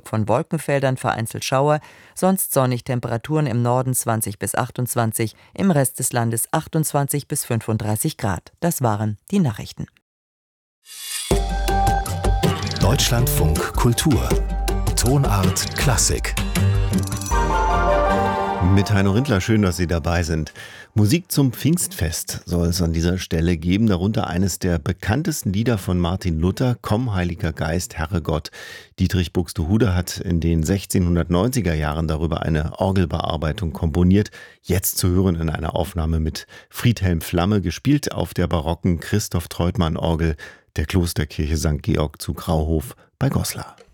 von Wolkenfeldern, vereinzelt Schauer, sonst sonnig, Temperaturen im Norden 20 bis 28, im Rest des Landes 28 bis 35 Grad. Das waren die Nachrichten. Deutschlandfunk Kultur. Tonart Klassik. Mit Heino Rindler, schön, dass Sie dabei sind. Musik zum Pfingstfest soll es an dieser Stelle geben, darunter eines der bekanntesten Lieder von Martin Luther, Komm, Heiliger Geist, Herrgott. Dietrich Buxtehude hat in den 1690er Jahren darüber eine Orgelbearbeitung komponiert, jetzt zu hören in einer Aufnahme mit Friedhelm Flamme, gespielt auf der barocken Christoph Treutmann Orgel der Klosterkirche St. Georg zu Grauhof bei Goslar.